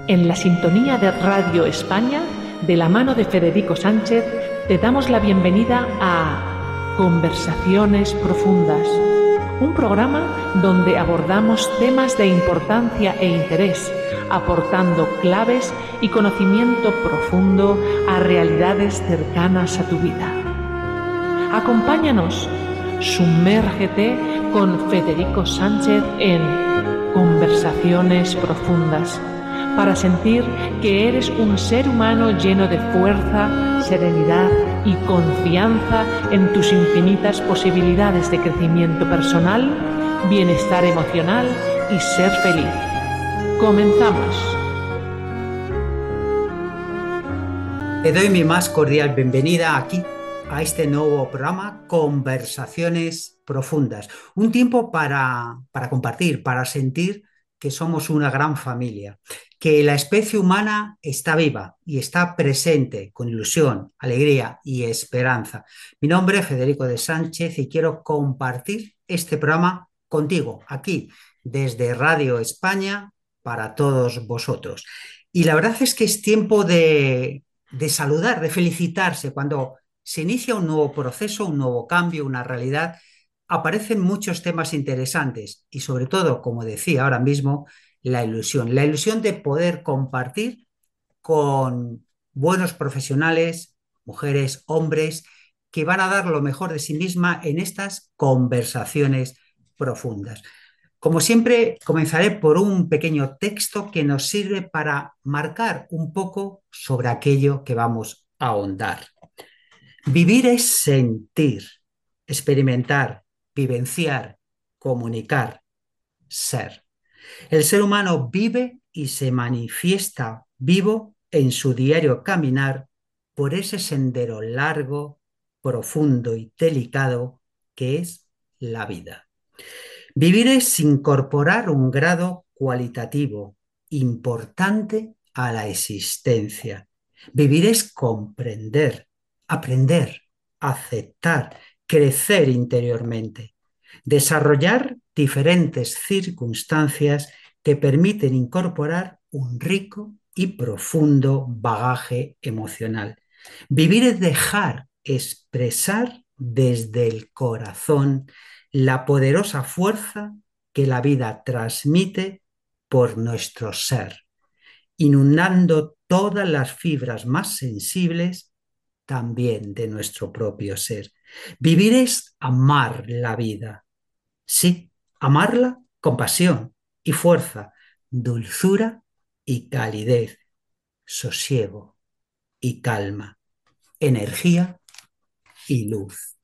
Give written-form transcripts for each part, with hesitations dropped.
En la sintonía de Radio España, de la mano de Federico Sánchez, te damos la bienvenida a Conversaciones Profundas, un programa donde abordamos temas de importancia e interés, aportando claves y conocimiento profundo a realidades cercanas a tu vida. Acompáñanos, sumérgete con Federico Sánchez en Conversaciones Profundas, para sentir que eres un ser humano lleno de fuerza, serenidad y confianza en tus infinitas posibilidades de crecimiento personal, bienestar emocional y ser feliz. Comenzamos. Te doy mi más cordial bienvenida aquí a este nuevo programa Conversaciones Profundas. Un tiempo para compartir, para sentir que somos una gran familia, que la especie humana está viva y está presente con ilusión, alegría y esperanza. Mi nombre es Federico de Sánchez y quiero compartir este programa contigo, aquí, desde Radio España, para todos vosotros. Y la verdad es que es tiempo de saludar, de felicitarse. Cuando se inicia un nuevo proceso, un nuevo cambio, una realidad, aparecen muchos temas interesantes y sobre todo, como decía ahora mismo, la ilusión de poder compartir con buenos profesionales, mujeres, hombres, que van a dar lo mejor de sí misma en estas conversaciones profundas. Como siempre, comenzaré por un pequeño texto que nos sirve para marcar un poco sobre aquello que vamos a ahondar. Vivir es sentir, experimentar, vivenciar, comunicar, ser. El ser humano vive y se manifiesta vivo en su diario caminar por ese sendero largo, profundo y delicado que es la vida. Vivir es incorporar un grado cualitativo importante a la existencia. Vivir es comprender, aprender, aceptar, crecer interiormente, desarrollar diferentes circunstancias que permiten incorporar un rico y profundo bagaje emocional. Vivir es dejar expresar desde el corazón la poderosa fuerza que la vida transmite por nuestro ser, inundando todas las fibras más sensibles también de nuestro propio ser. Vivir es amar la vida. Sí, amarla con pasión y fuerza, dulzura y calidez, sosiego y calma, energía y luz.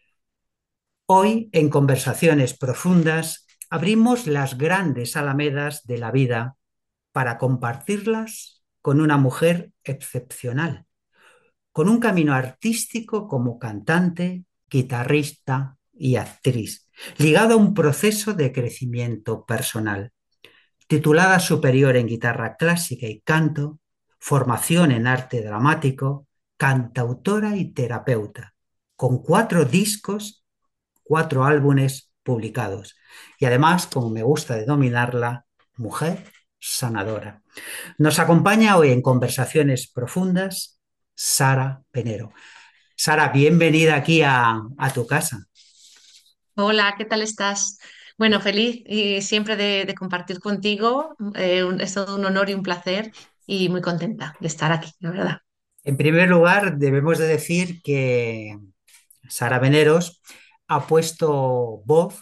Hoy, en Conversaciones Profundas, abrimos las grandes alamedas de la vida para compartirlas con una mujer excepcional, con un camino artístico como cantante, guitarrista y actriz, ligado a un proceso de crecimiento personal. Titulada superior en guitarra clásica y canto, formación en arte dramático, cantautora y terapeuta, con 4 discos, 4 álbumes publicados. Y además, como me gusta denominarla, mujer sanadora. Nos acompaña hoy en Conversaciones Profundas Sara Penero. Sara, bienvenida aquí a tu casa. Hola, ¿qué tal estás? Bueno, feliz y siempre de compartir contigo. Es todo un honor y un placer y muy contenta de estar aquí, la verdad. En primer lugar, debemos de decir que Sara Veneros ha puesto voz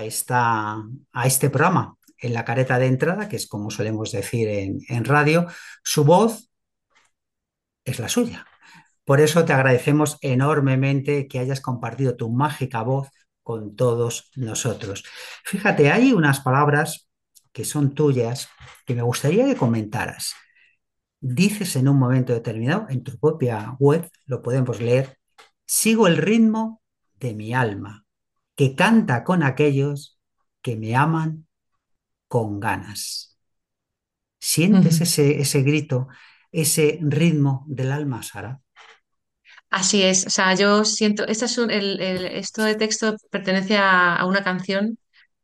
a este programa en la careta de entrada, que es como solemos decir en radio. Su voz es la suya. Por eso te agradecemos enormemente que hayas compartido tu mágica voz con todos nosotros. Fíjate, hay unas palabras que son tuyas que me gustaría que comentaras. Dices en un momento determinado, en tu propia web, lo podemos leer: sigo el ritmo de mi alma, que canta con aquellos que me aman con ganas. ¿Sientes ese grito, ese ritmo del alma, Sara? Así es, o sea, yo siento, esto de texto pertenece a una canción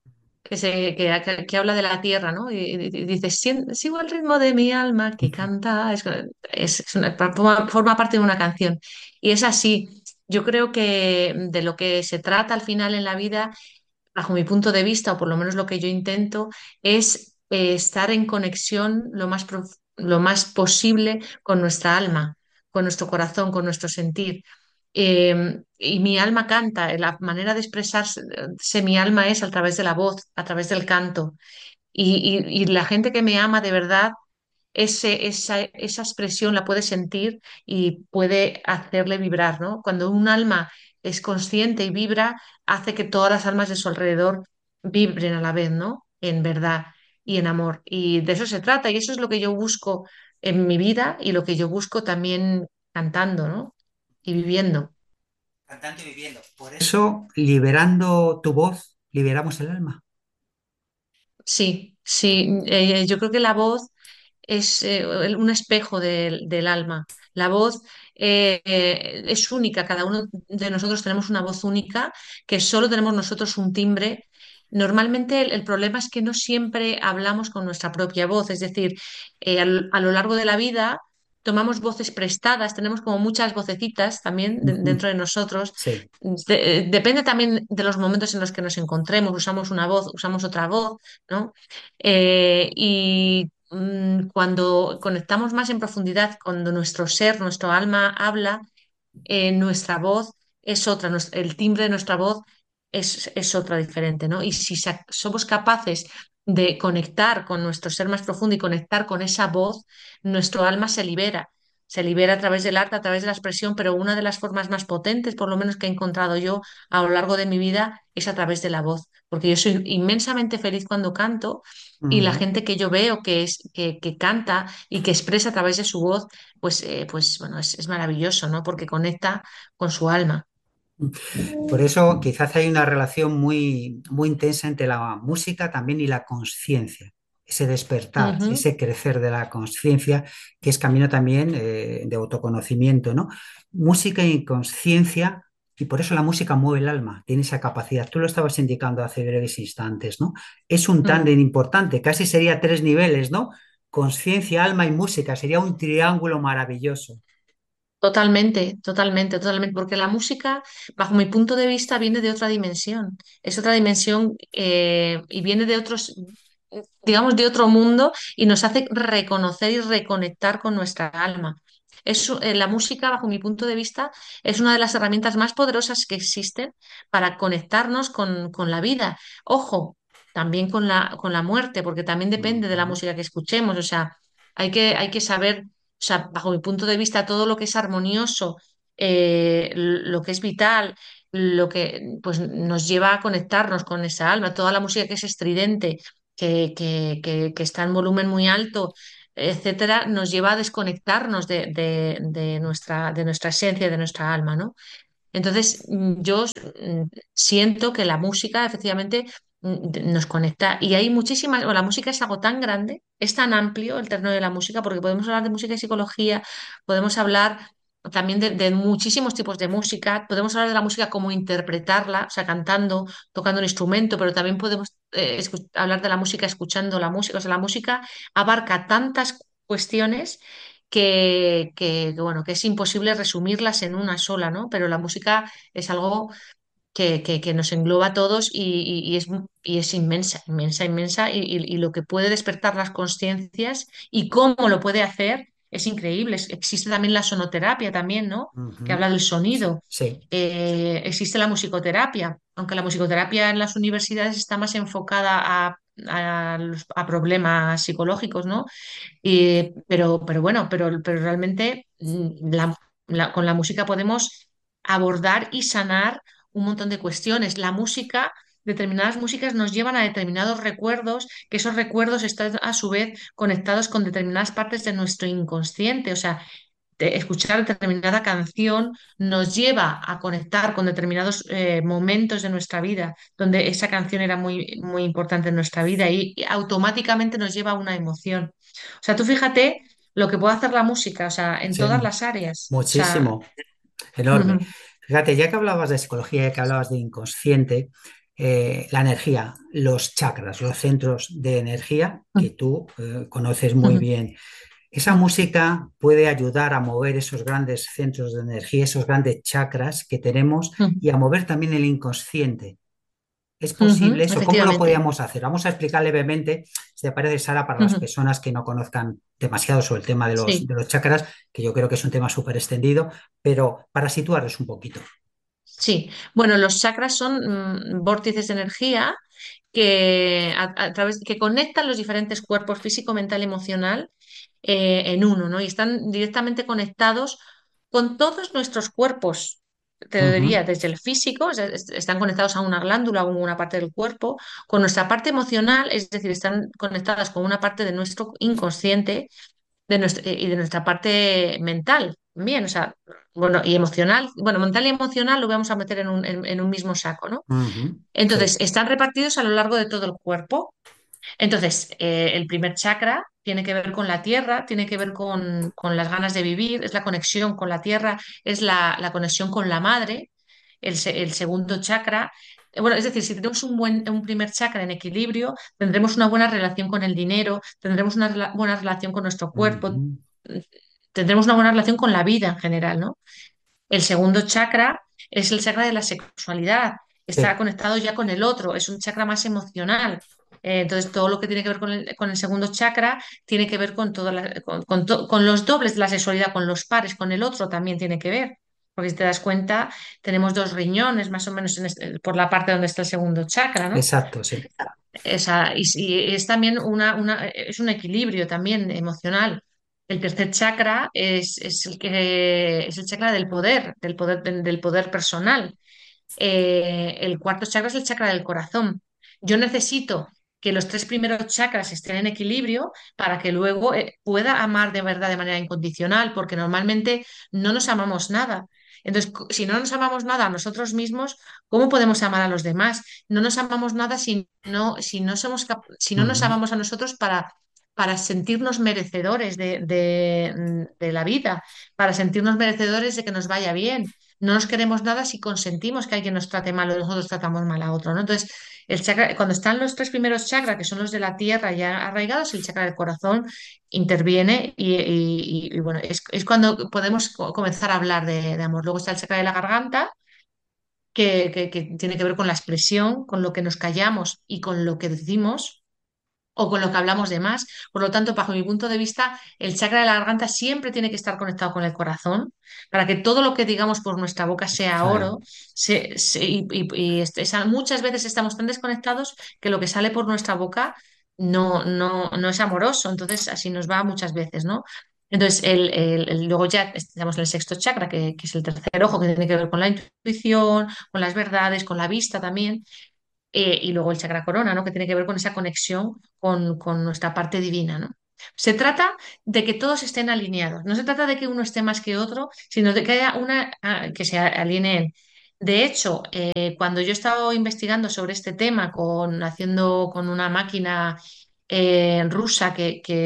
que habla de la tierra, ¿no? Y dice, Sigo el ritmo de mi alma que canta". Forma parte de una canción. Y es así. Yo creo que de lo que se trata al final en la vida, bajo mi punto de vista, o por lo menos lo que yo intento, es estar en conexión lo más posible con nuestra alma, con nuestro corazón, con nuestro sentir. Y mi alma canta, la manera de expresarse mi alma es a través de la voz, a través del canto. Y la gente que me ama de verdad, esa expresión la puede sentir y puede hacerle vibrar, ¿no? Cuando un alma es consciente y vibra, hace que todas las almas de su alrededor vibren a la vez, ¿no? En verdad y en amor. Y de eso se trata, y eso es lo que yo busco en mi vida y lo que yo busco también cantando, ¿no? Y viviendo. Cantando y viviendo. Por eso, liberando tu voz, liberamos el alma. Sí, sí, yo creo que la voz es un espejo del alma. La voz es única, cada uno de nosotros tenemos una voz única, que solo tenemos nosotros un timbre. Normalmente el problema es que no siempre hablamos con nuestra propia voz, es decir, a lo largo de la vida tomamos voces prestadas, tenemos como muchas vocecitas también Ujú. dentro de nosotros. Sí. Depende también de los momentos en los que nos encontremos, usamos una voz, usamos otra voz, ¿no? Y cuando conectamos más en profundidad, cuando nuestro ser, nuestro alma habla, nuestra voz es otra, el timbre de nuestra voz es otra diferente, ¿no? Y si somos capaces de conectar con nuestro ser más profundo y conectar con esa voz, nuestro alma se libera. Se libera a través del arte, a través de la expresión, pero una de las formas más potentes, por lo menos que he encontrado yo a lo largo de mi vida, es a través de la voz, porque yo soy inmensamente feliz cuando canto y la Ujú. gente que yo veo que canta y que expresa a través de su voz, pues bueno, es maravilloso, ¿no? Porque conecta con su alma. Por eso quizás hay una relación muy intensa entre la música también y la conciencia, ese despertar, Ujú. ese crecer de la conciencia, que es camino también de autoconocimiento, ¿no? Música y conciencia, y por eso la música mueve el alma, tiene esa capacidad. Tú lo estabas indicando hace breves instantes, ¿no? Es un Mm. tándem importante, casi sería tres niveles, ¿no? Conciencia, alma y música, sería un triángulo maravilloso. Totalmente, totalmente, totalmente, porque la música, bajo mi punto de vista, viene de otra dimensión. Es otra dimensión y viene de otros, digamos, de otro mundo y nos hace reconocer y reconectar con nuestra alma. La música, bajo mi punto de vista, es una de las herramientas más poderosas que existen para conectarnos con la vida. Ojo, también con la muerte, porque también depende de la Ujú, música que escuchemos. O sea, hay que saber, o sea, bajo mi punto de vista, todo lo que es armonioso, lo que es vital, lo que pues, nos lleva a conectarnos con esa alma, toda la música que es estridente, que está en volumen muy alto, etcétera, nos lleva a desconectarnos de nuestra esencia, de nuestra alma, ¿no? Entonces, yo siento que la música efectivamente nos conecta y hay muchísimas, o la música es algo tan grande, es tan amplio el terreno de la música, porque podemos hablar de música y psicología, podemos hablar también de muchísimos tipos de música, podemos hablar de la música como interpretarla, o sea, cantando, tocando un instrumento, pero también podemos hablar de la música escuchando la música, o sea, la música abarca tantas cuestiones bueno, que es imposible resumirlas en una sola, ¿no? Pero la música es algo que nos engloba a todos y es inmensa, inmensa, inmensa, y lo que puede despertar las conciencias y cómo lo puede hacer es increíble. Existe también la sonoterapia también, ¿no? Que ujú. habla del Sí, sonido. sí. Existe la musicoterapia, aunque la musicoterapia en las universidades está más enfocada a problemas psicológicos, ¿no? Pero bueno, pero realmente con la música podemos abordar y sanar un montón de cuestiones. La música, determinadas músicas nos llevan a determinados recuerdos, que esos recuerdos están a su vez conectados con determinadas partes de nuestro inconsciente. O sea, escuchar determinada canción nos lleva a conectar con determinados momentos de nuestra vida, donde esa canción era muy, muy importante en nuestra vida y automáticamente nos lleva a una emoción. O sea, tú fíjate lo que puede hacer la música, o sea, en Sí, todas las áreas. O sea, muchísimo, enorme. ujú, Fíjate, ya que hablabas de psicología, ya que hablabas de inconsciente, la energía, los chakras, los centros de energía que Mm, tú conoces muy mm, bien. Esa mm, música puede ayudar a mover esos grandes centros de energía, esos grandes chakras que tenemos mm, y a mover también el inconsciente. ¿Es posible eso? ¿Cómo lo efectivamente. podríamos hacer? Vamos a explicar levemente, si te parece, Sara, para las Ujú, personas que no conozcan demasiado sobre el tema de sí. de los chakras, que yo creo que es un tema súper extendido, pero para situarlos un poquito. Sí, bueno, los chakras son vórtices de energía que a través que conectan los diferentes cuerpos físico, mental y emocional en uno, ¿no? Y están directamente conectados con todos nuestros cuerpos. Te Ujú, diría, desde el físico, o sea, están conectados a una glándula o una parte del cuerpo, con nuestra parte emocional, es decir, están conectadas con una parte de nuestro inconsciente y de nuestra parte mental también, o sea, bueno, y emocional, bueno, mental y emocional lo vamos a meter en un mismo saco, ¿no? ujú, Entonces, sí, están repartidos a lo largo de todo el cuerpo. Entonces, el primer chakra tiene que ver con la tierra, tiene que ver con las ganas de vivir, es la conexión con la tierra, es la conexión con la madre. El segundo chakra, bueno, es decir, si tenemos un primer chakra en equilibrio, tendremos una buena relación con el dinero, tendremos una buena relación con nuestro cuerpo, ujú, tendremos una buena relación con la vida en general, ¿no? El segundo chakra es el chakra de la sexualidad, está sí, conectado ya con el otro, es un chakra más emocional. Entonces, todo lo que tiene que ver con el segundo chakra tiene que ver con, con los dobles de la sexualidad, con los pares, con el otro también tiene que ver. Porque si te das cuenta, tenemos dos riñones más o menos por la parte donde está el segundo chakra, ¿no? exacto, sí, Y es también es un equilibrio también emocional. El tercer chakra es el chakra del poder personal. El cuarto chakra es el chakra del corazón. Yo necesito que los tres primeros chakras estén en equilibrio para que luego pueda amar de verdad de manera incondicional, porque normalmente no nos amamos nada. Entonces, si no nos amamos nada a nosotros mismos, ¿cómo podemos amar a los demás? No nos amamos nada si no nos ujú, amamos a nosotros para sentirnos merecedores de la vida, para sentirnos merecedores de que nos vaya bien. No nos queremos nada si consentimos que alguien nos trate mal o nosotros tratamos mal a otro, ¿no? Entonces, cuando están los tres primeros chakras, que son los de la tierra ya arraigados, el chakra del corazón interviene y, bueno, es cuando podemos comenzar a hablar de amor. Luego está el chakra de la garganta, que tiene que ver con la expresión, con lo que nos callamos y con lo que decimos o con lo que hablamos de más. Por lo tanto, bajo mi punto de vista, el chakra de la garganta siempre tiene que estar conectado con el corazón para que todo lo que digamos por nuestra boca sea claro, oro. Muchas veces estamos tan desconectados que lo que sale por nuestra boca no es amoroso. Entonces, así nos va muchas veces, ¿no? Entonces, luego ya estamos en el sexto chakra, que es el tercer ojo, que tiene que ver con la intuición, con las verdades, con la vista también. Y luego el chakra corona, ¿no? Que tiene que ver con esa conexión con nuestra parte divina, ¿no? Se trata de que todos estén alineados. No se trata de que uno esté más que otro, sino de que haya que se alineen. De hecho, cuando yo estaba investigando sobre este tema, haciendo con una máquina rusa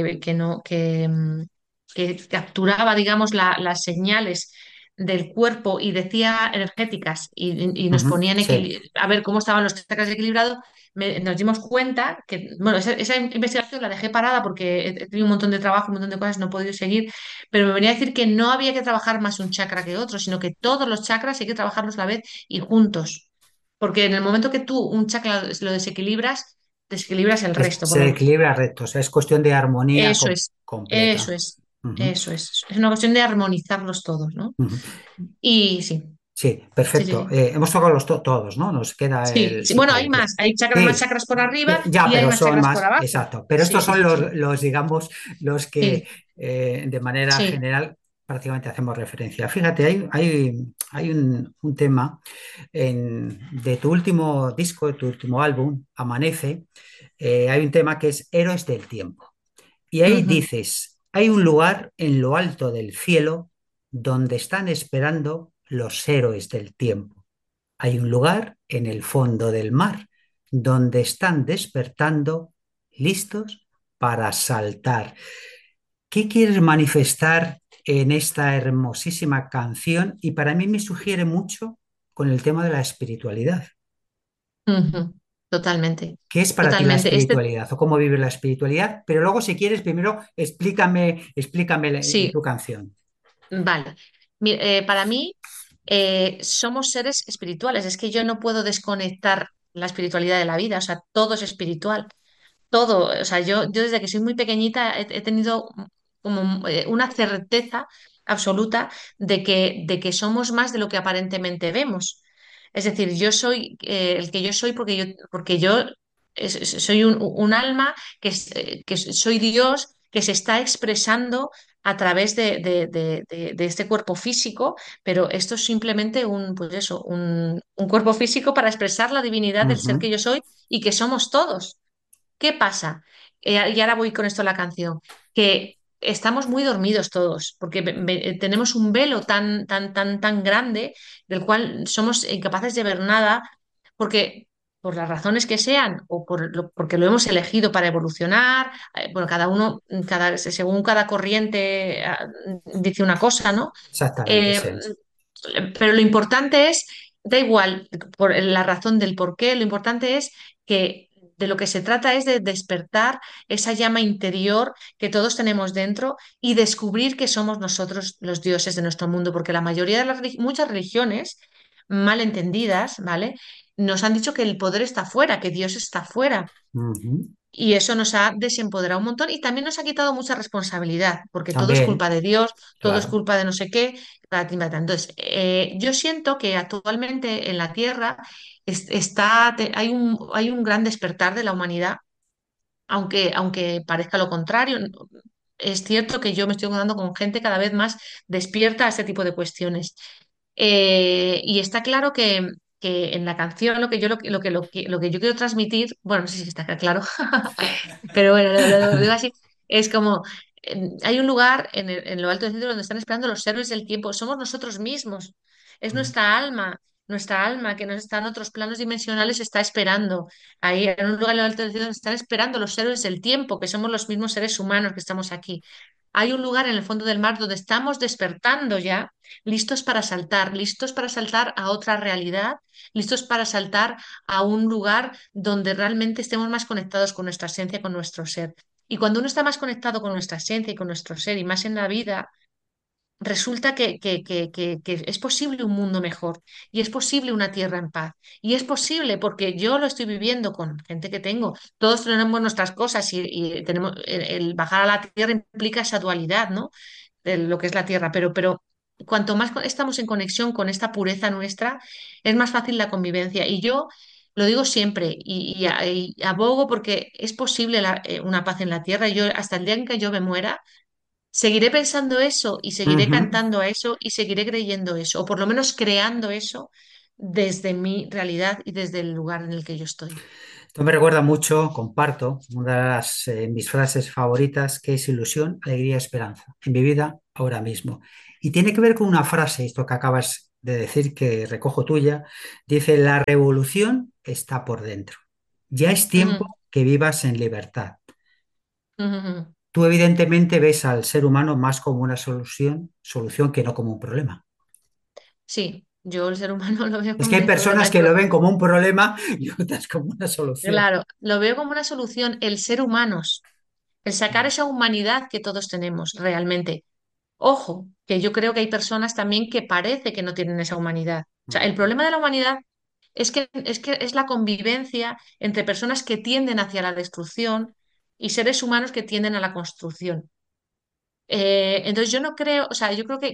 que capturaba, digamos, las señales del cuerpo y decía energéticas y nos ujú, ponían sí, a ver cómo estaban los chakras equilibrados, nos dimos cuenta que, bueno, esa investigación la dejé parada porque he tenido un montón de trabajo, un montón de cosas, no he podido seguir, pero me venía a decir que no había que trabajar más un chakra que otro, sino que todos los chakras hay que trabajarlos a la vez y juntos. Porque en el momento que tú un chakra lo desequilibras, desequilibras el resto. se equilibra recto, o sea, es cuestión de armonía Eso es, eso completa. es, Ujú, eso es. Es una cuestión de armonizarlos todos, ¿no? ujú. Y sí, Sí, sí, sí, perfecto. sí. Hemos tocado todos, ¿no? Nos queda Sí, el sí. Bueno, hay psicología. más. Hay chakras, más Sí, chakras por arriba ya, y hay pero más son chakras por más, abajo. exacto. Pero Sí, estos sí, son sí, sí. digamos, los que Sí, de manera sí. general prácticamente hacemos referencia. Fíjate, hay un tema de tu último disco, de tu último álbum, Amanece, hay un tema que es Héroes del Tiempo. Y ahí Ujú. dices, hay un lugar en lo alto del cielo donde están esperando los héroes del tiempo. Hay un lugar en el fondo del mar donde están despertando, listos para saltar. ¿Qué quieres manifestar en esta hermosísima canción? Y para mí me sugiere mucho con el tema de la espiritualidad. Ujú. Totalmente, ¿Qué es para ti la totalmente. espiritualidad o cómo vives la espiritualidad? Pero luego, si quieres, primero explícame Sí, tu canción. vale. Para mí somos seres espirituales. Es que yo no puedo desconectar la espiritualidad de la vida. O sea, todo es espiritual. Todo. O sea, yo desde que soy muy pequeñita he tenido como una certeza absoluta de que somos más de lo que aparentemente vemos. Es decir, yo soy el que yo soy porque yo soy un alma que soy Dios que se está expresando a través de este cuerpo físico, pero esto es simplemente pues eso, un cuerpo físico para expresar la divinidad del ser que Ujú, yo soy y que somos todos. ¿Qué pasa? Y ahora voy con esto a la canción, que estamos muy dormidos todos, porque tenemos un velo tan, tan, tan, tan grande del cual somos incapaces de ver nada, porque por las razones que sean o porque lo hemos elegido para evolucionar, bueno, cada uno, según cada corriente dice una cosa, ¿no? exactamente, Eh, sí. pero lo importante es, da igual por la razón del por qué, lo importante es que de lo que se trata es de despertar esa llama interior que todos tenemos dentro y descubrir que somos nosotros los dioses de nuestro mundo, porque la mayoría de muchas religiones mal entendidas, ¿vale? Nos han dicho que el poder está fuera, que Dios está fuera. Ujú, Y eso nos ha desempoderado un montón y también nos ha quitado mucha responsabilidad, porque todo es también, culpa de Dios, todo es claro. culpa de no sé qué. Entonces, yo siento que actualmente en la Tierra hay un gran despertar de la humanidad, aunque parezca lo contrario. Es cierto que yo me estoy encontrando con gente cada vez más despierta a este tipo de cuestiones. Y está claro que en la canción lo que yo quiero transmitir, bueno, no sé si está claro, pero bueno, lo digo así, es como, hay un lugar en lo alto del cielo donde están esperando los héroes del tiempo, somos nosotros mismos, es nuestra alma que nos está en otros planos dimensionales, está esperando, ahí en un lugar en lo alto del cielo donde están esperando los héroes del tiempo, que somos los mismos seres humanos que estamos aquí. Hay un lugar en el fondo del mar donde estamos despertando ya, listos para saltar a otra realidad, listos para saltar a un lugar donde realmente estemos más conectados con nuestra esencia, con nuestro ser. Y cuando uno está más conectado con nuestra esencia y con nuestro ser y más en la vida, resulta que es posible un mundo mejor y es posible una tierra en paz. Y es posible porque yo lo estoy viviendo con gente que tengo. Todos tenemos nuestras cosas y tenemos, el bajar a la tierra implica esa dualidad, ¿no? De lo que es la tierra, pero cuanto más estamos en conexión con esta pureza nuestra, es más fácil la convivencia. Y yo lo digo siempre y abogo porque es posible una paz en la tierra. Y yo, hasta el día en que yo me muera, seguiré pensando eso y seguiré Ujú. cantando a eso y seguiré creyendo eso, o por lo menos creando eso desde mi realidad y desde el lugar en el que yo estoy. Esto me recuerda mucho, comparto, una de mis frases favoritas, que es ilusión, alegría, esperanza, en mi vida ahora mismo. Y tiene que ver con una frase, esto que acabas de decir, que recojo tuya, dice, la revolución está por dentro. Ya es tiempo Ujú, que vivas en libertad. ujú, ujú. Tú evidentemente ves al ser humano más como una solución que no como un problema. Sí, yo el ser humano lo veo Es que como hay un problema. personas que lo ven como un problema y otras como una solución. Claro, lo veo como una solución el ser humanos, el sacar esa humanidad que todos tenemos realmente. Ojo, que yo creo que hay personas también que parece que no tienen esa humanidad. O sea, el problema de la humanidad es que es la convivencia entre personas que tienden hacia la destrucción y seres humanos que tienden a la construcción. Entonces yo no creo, o sea, yo creo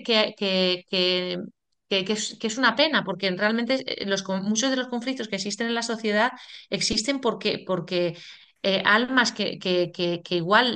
que es una pena, porque realmente muchos de los conflictos que existen en la sociedad existen porque almas que igual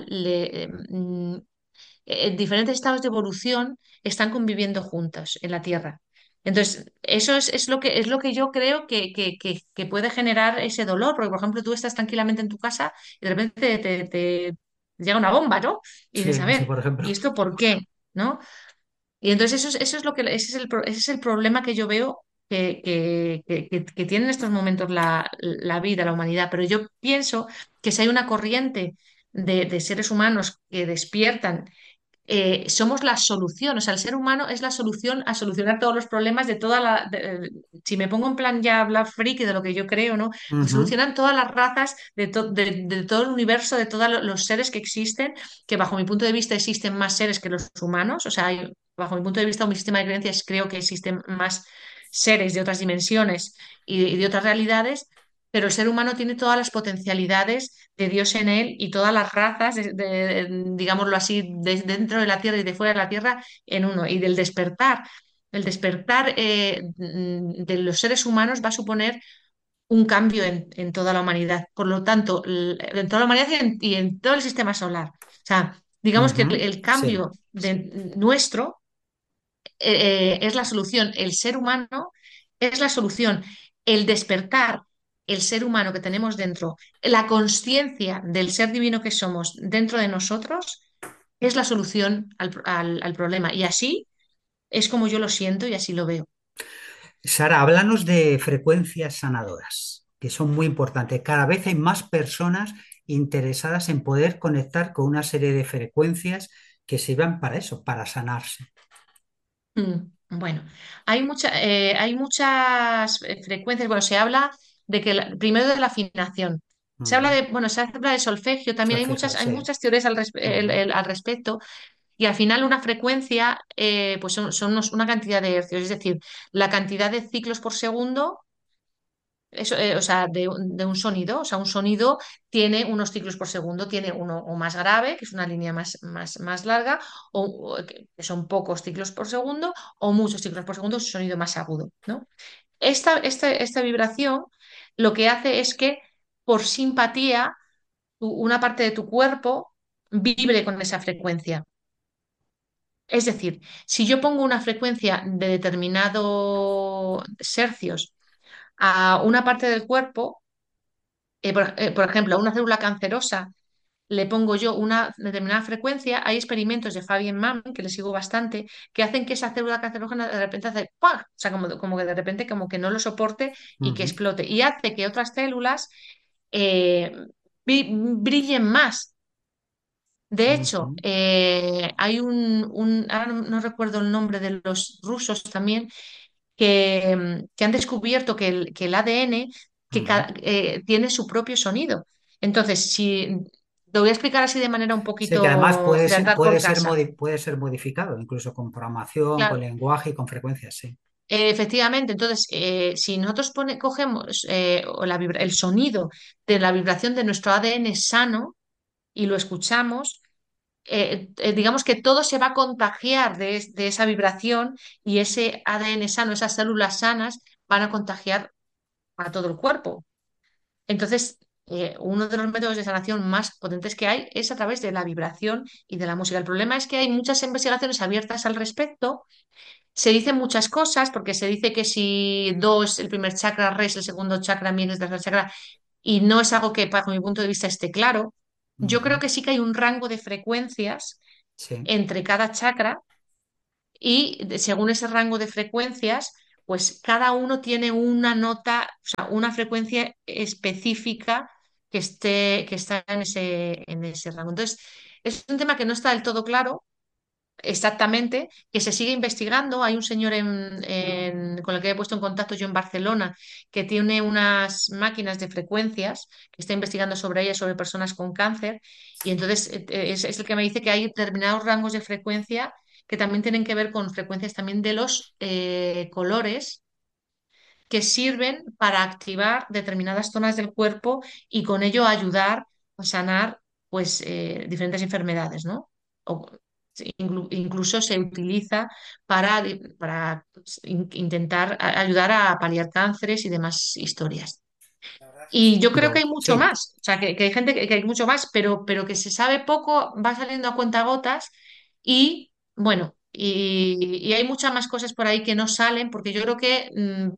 en diferentes estados de evolución están conviviendo juntas en la Tierra. Entonces, eso es lo que yo creo que puede generar ese dolor, porque, por ejemplo, tú estás tranquilamente en tu casa y de repente te llega una bomba, ¿no? Y dices, a Sí, sí, ver, por ejemplo. ¿y esto por qué? ¿No? Y entonces ese es el problema que yo veo que tiene en estos momentos la vida, la humanidad. Pero yo pienso que si hay una corriente de seres humanos que despiertan somos la solución, o sea, el ser humano es la solución a solucionar todos los problemas de toda si me pongo en plan ya a hablar friki de lo que yo creo, ¿no? Pues Ujú, solucionan todas las razas de todo el universo, de todos los seres que existen, que bajo mi punto de vista existen más seres que los humanos, o sea, bajo mi punto de vista o mi sistema de creencias creo que existen más seres de otras dimensiones y de otras realidades. Pero el ser humano tiene todas las potencialidades de Dios en él y todas las razas, digámoslo así, dentro de la tierra y de fuera de la tierra en uno. Y del despertar, el despertar de los seres humanos va a suponer un cambio en toda la humanidad. Por lo tanto, en toda la humanidad y en todo el sistema solar. O sea, digamos que ujú, el sí. cambio nuestro es la solución. El ser humano es la solución. El despertar, el ser humano que tenemos dentro, la conciencia del ser divino que somos dentro de nosotros, es la solución al problema. Y así es como yo lo siento y así lo veo. Sara, háblanos de frecuencias sanadoras, que son muy importantes. Cada vez hay más personas interesadas en poder conectar con una serie de frecuencias que sirvan para eso, para sanarse. Bueno, hay muchas frecuencias. Bueno, se habla de que primero de la afinación. Se habla Ujú. de, bueno, se habla de solfegio, también Solfegio, hay sí. muchas teorías Ujú, al respecto. Y al final una frecuencia pues son una cantidad de hercios, es decir, la cantidad de ciclos por segundo, eso, o sea, de un sonido. O sea, un sonido tiene unos ciclos por segundo, tiene uno o más grave, que es una línea más larga, que son pocos ciclos por segundo, o muchos ciclos por segundo, es un sonido más agudo, ¿no? Esta vibración lo que hace es que por simpatía una parte de tu cuerpo vibre con esa frecuencia. Es decir, si yo pongo una frecuencia de determinados hercios a una parte del cuerpo, por ejemplo, a una célula cancerosa, le pongo yo una determinada frecuencia, hay experimentos de Fabian Mann, que le sigo bastante, que hacen que esa célula cancerógena de repente hace ¡pah! O sea, como que de repente como que no lo soporte y que ujú, explote. Y hace que otras células eh, brillen más. De hecho, ujú, hay ahora no recuerdo el nombre de los rusos también, que han descubierto que el ADN ujú. tiene su propio sonido. Entonces, si te voy a explicar así de manera un Sí, que además poquito de andar por casa. puede ser modificado, incluso con programación, con Claro, lenguaje y con frecuencias, sí. efectivamente, entonces, si nosotros cogemos el sonido de la vibración de nuestro ADN sano y lo escuchamos, digamos que todo se va a contagiar de esa vibración y ese ADN sano, esas células sanas van a contagiar a todo el cuerpo. Entonces, uno de los métodos de sanación más potentes que hay es a través de la vibración y de la música. El problema es que hay muchas investigaciones abiertas al respecto. Se dicen muchas cosas porque se dice que si do es el primer chakra, re es el segundo chakra, mi es el tercer chakra, y no es algo que, bajo mi punto de vista, esté claro. Yo creo Ujú, que sí que hay un rango de frecuencias sí. entre cada chakra y según ese rango de frecuencias, pues cada uno tiene una nota, o sea, una frecuencia específica que está en ese rango. Entonces, es un tema que no está del todo claro exactamente, que se sigue investigando. Hay un señor con el que he puesto en contacto yo en Barcelona que tiene unas máquinas de frecuencias, que está investigando sobre ellas, sobre personas con cáncer, y entonces es el que me dice que hay determinados rangos de frecuencia que también tienen que ver con frecuencias también de los colores que sirven para activar determinadas zonas del cuerpo y con ello ayudar a sanar pues diferentes enfermedades, ¿no? O, sí, incluso se utiliza para intentar ayudar a paliar cánceres y demás historias. Y yo creo que hay Pero mucho sí, más, o sea, que hay gente que hay mucho más, pero que se sabe poco, va saliendo a cuentagotas y bueno, y hay muchas más cosas por ahí que no salen, porque yo creo que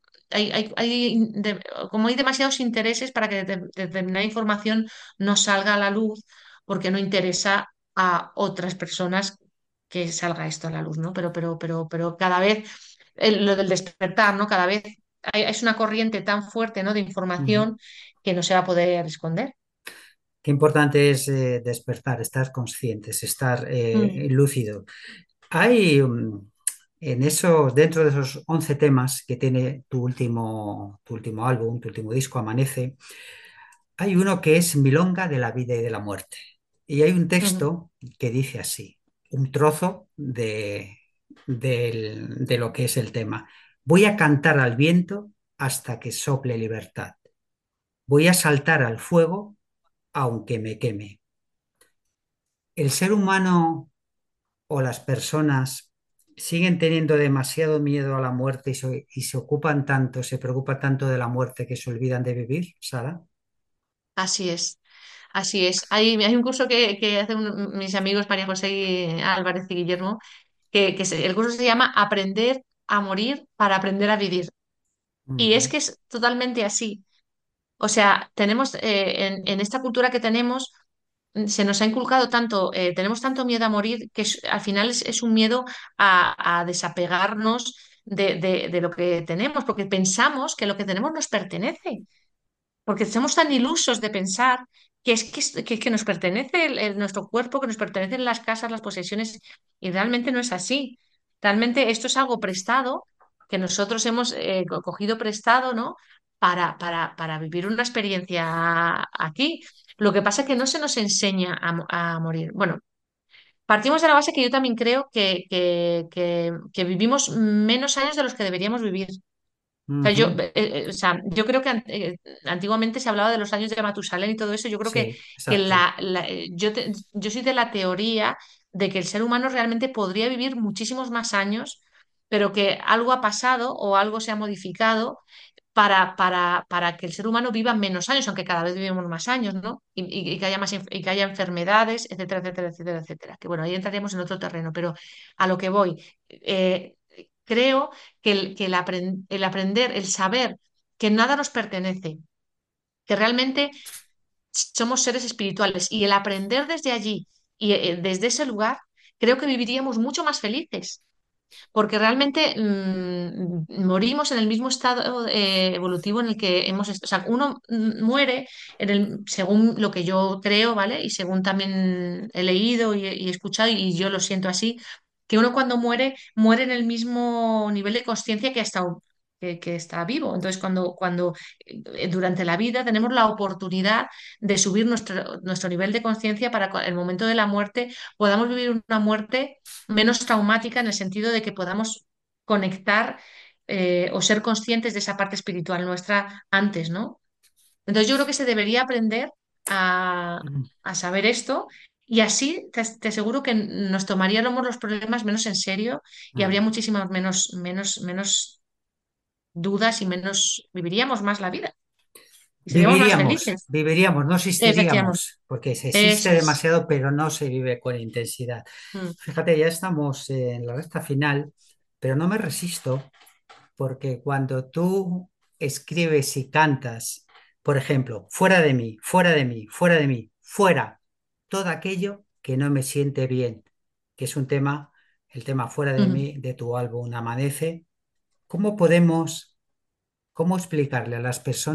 como hay demasiados intereses para que determinada información no salga a la luz, porque no interesa a otras personas que salga esto a la luz, ¿no? Pero cada vez, lo del despertar, ¿no? Cada vez es una corriente tan fuerte, ¿no? De ujú. información que no se va a poder esconder. Qué importante es despertar, estar conscientes, estar Mm, lúcido. Hay en eso, dentro de esos 11 temas que tiene tu último álbum, tu último disco, Amanece, hay uno que es Milonga de la vida y de la muerte. Y hay un ujú. texto que dice así, un trozo de lo que es el tema. Voy a cantar al viento hasta que sople libertad. Voy a saltar al fuego aunque me queme. El ser humano o las personas siguen teniendo demasiado miedo a la muerte y se ocupan tanto, se preocupan tanto de la muerte que se olvidan de vivir, Sara. Así es, así es. Hay un curso que hacen mis amigos María José Álvarez y Guillermo, el curso se llama Aprender a morir para aprender a vivir. Y es Ujú. que es totalmente así. O sea, tenemos en esta cultura que tenemos, se nos ha inculcado tanto, tenemos tanto miedo a morir que al final es un miedo a desapegarnos de lo que tenemos, porque pensamos que lo que tenemos nos pertenece. Porque somos tan ilusos de pensar que nos pertenece nuestro cuerpo, que nos pertenecen las casas, las posesiones, y realmente no es así. Realmente esto es algo prestado, que nosotros hemos cogido prestado, ¿no? Para vivir una experiencia aquí. Lo que pasa es que no se nos enseña a morir. Bueno, partimos de la base que yo también creo que vivimos menos años de los que deberíamos vivir. O sea, Ujú. o sea, yo creo que antiguamente se hablaba de los años de Matusalén y todo eso. Yo creo Sí, que exacto. yo soy de la teoría de que el ser humano realmente podría vivir muchísimos más años, pero que algo ha pasado o algo se ha modificado para que el ser humano viva menos años, aunque cada vez vivimos más años, ¿no? Y que haya y que haya enfermedades, etcétera, etcétera, etcétera, etcétera. Que bueno, ahí entraríamos en otro terreno, pero a lo que voy, creo el aprender, el saber que nada nos pertenece, que realmente somos seres espirituales y el aprender desde allí y desde ese lugar, creo que viviríamos mucho más felices porque realmente morimos en el mismo estado evolutivo en el que o sea, uno muere según lo que yo creo, ¿vale? Y según también he leído y he escuchado, y yo lo siento así, que uno cuando muere, muere en el mismo nivel de conciencia que ha estado. Que está vivo. Entonces, cuando durante la vida tenemos la oportunidad de subir nuestro nivel de conciencia para el momento de la muerte podamos vivir una muerte menos traumática en el sentido de que podamos conectar o ser conscientes de esa parte espiritual nuestra antes, ¿no? Entonces yo creo que se debería aprender a saber esto y así te aseguro que nos tomaríamos los problemas menos en serio y habría Mm. muchísimas menos dudas y viviríamos más la vida y seríamos más felices. Viviríamos, no Efectivamente, existiríamos, porque se existe eso es. demasiado, pero no se vive con intensidad. Mm, Fíjate, ya estamos en la recta final, pero no me resisto, porque cuando tú escribes y cantas, por ejemplo, fuera de mí, fuera de mí, fuera de mí, fuera, todo aquello que no me siente bien, que es un tema, el tema fuera de mm. mí, de tu álbum Amanece, ¿cómo cómo explicarle a las personas